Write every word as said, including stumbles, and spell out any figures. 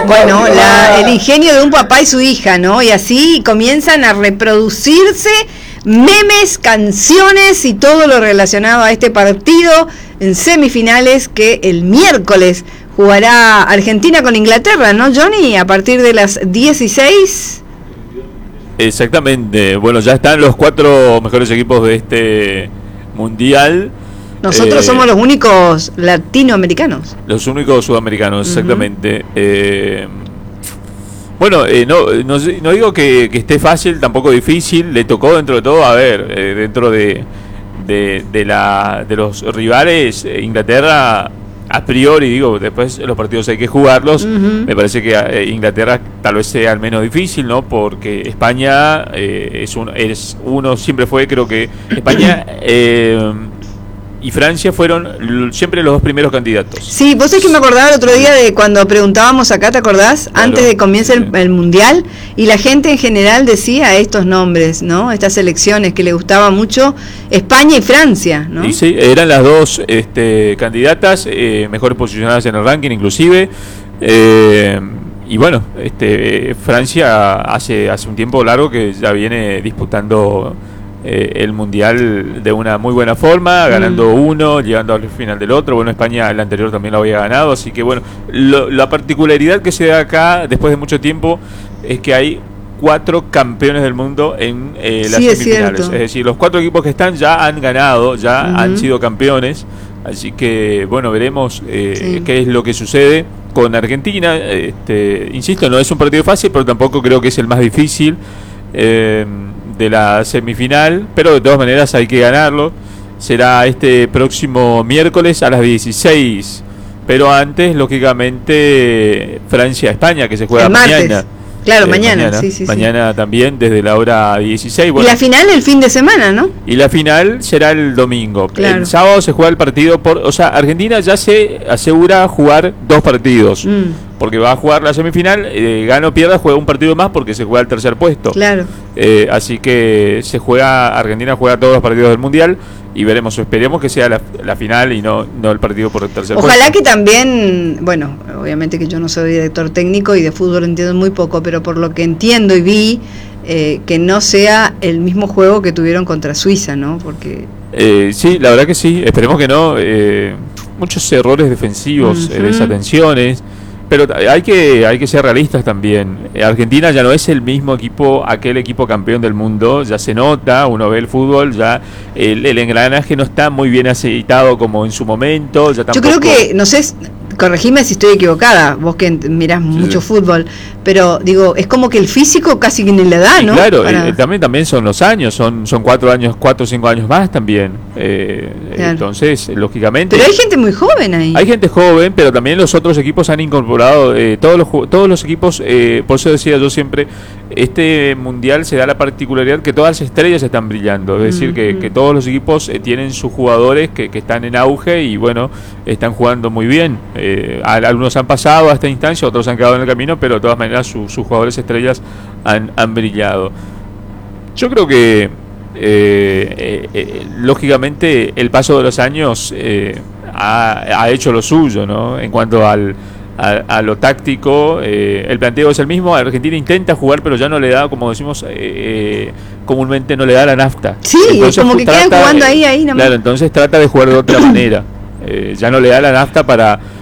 Bueno, la, el ingenio de un papá y su hija, ¿no? Y así comienzan a reproducirse memes, canciones y todo lo relacionado a este partido en semifinales que el miércoles jugará Argentina con Inglaterra, ¿no, Johnny? A partir de las dieciséis. Exactamente. Bueno, ya están los cuatro mejores equipos de este mundial. Nosotros eh, somos los únicos latinoamericanos. Los únicos sudamericanos, exactamente. Uh-huh. Eh, bueno, eh, no, no, no digo que, que esté fácil, tampoco difícil. Le tocó dentro de todo, a ver, eh, dentro de, de, de, la, de los rivales, eh, Inglaterra, a priori, digo, después los partidos hay que jugarlos. Uh-huh. Me parece que eh, Inglaterra tal vez sea el menos difícil, ¿no? Porque España eh, es, un, es uno, siempre fue, creo que España... Eh, y Francia fueron siempre los dos primeros candidatos. Sí, vos es que me acordaba el otro día de cuando preguntábamos acá, ¿te acordás? Claro, antes de que comience sí. el, el Mundial, y la gente en general decía estos nombres, ¿no? Estas selecciones que le gustaba mucho, España y Francia, ¿no? Y sí, eran las dos este, candidatas, eh, mejor posicionadas en el ranking inclusive, eh, y bueno, este, Francia hace, hace un tiempo largo que ya viene disputando Eh, el mundial de una muy buena forma, ganando mm. uno, llegando al final del otro. Bueno, España el anterior también lo había ganado, así que bueno, lo, la particularidad que se da acá después de mucho tiempo es que hay cuatro campeones del mundo en eh, las sí, semifinales. Es, es decir, los cuatro equipos que están ya han ganado, ya uh-huh. han sido campeones, así que bueno, veremos eh, sí. qué es lo que sucede con Argentina. Este, insisto, no es un partido fácil, pero tampoco creo que es el más difícil Eh, de la semifinal, pero de todas maneras hay que ganarlo. Será este próximo miércoles a las dieciséis, pero antes, lógicamente, Francia-España, que se juega mañana. Claro, eh, mañana, mañana, sí, sí, mañana sí. también, desde la hora dieciséis. Bueno, y la final el fin de semana, ¿no? Y la final será el domingo. Claro. El sábado se juega el partido por... O sea, Argentina ya se asegura jugar dos partidos. Mm. Porque va a jugar la semifinal, eh, gana o pierda, juega un partido más porque se juega el tercer puesto. Claro. Eh, así que se juega, Argentina juega todos los partidos del Mundial y veremos, esperemos que sea la, la final y no, no el partido por el tercer Ojalá puesto. Ojalá que también, bueno, obviamente que yo no soy director técnico y de fútbol entiendo muy poco, pero por lo que entiendo y vi, eh, que no sea el mismo juego que tuvieron contra Suiza, ¿no? Porque... Eh, sí, la verdad que sí, esperemos que no. Eh, muchos errores defensivos, uh-huh. eh, desatenciones. Pero hay que hay que ser realistas también. Argentina ya no es el mismo equipo, aquel equipo campeón del mundo. Ya se nota, uno ve el fútbol, ya el, el engranaje no está muy bien aceitado como en su momento. Ya tampoco... Yo creo que, no sé, corregime si estoy equivocada, vos que mirás sí. mucho fútbol, pero digo, es como que el físico casi que ni le da, ¿no? Claro, Para... eh, también también son los años, son son cuatro años, cuatro o cinco años más también. Eh, claro. Entonces, lógicamente. Pero hay gente muy joven ahí. Hay gente joven, pero también los otros equipos han incorporado eh, todos los todos los equipos. Eh, por eso decía yo siempre, este mundial se da la particularidad que todas las estrellas están brillando, es decir, mm, que, mm. que todos los equipos eh, tienen sus jugadores que, que están en auge y bueno, están jugando muy bien. Eh, algunos han pasado a esta instancia, otros han quedado en el camino, pero de todas maneras su, sus jugadores estrellas han, han brillado. Yo creo que eh, eh, eh, lógicamente el paso de los años eh, ha, ha hecho lo suyo, ¿no? En cuanto al A, a lo táctico, eh, el planteo es el mismo. Argentina intenta jugar, pero ya no le da, como decimos eh, comúnmente, no le da la nafta. Sí, entonces, como que quedan jugando ahí, ahí Claro, entonces trata de jugar de otra manera. Eh, ya no le da la nafta para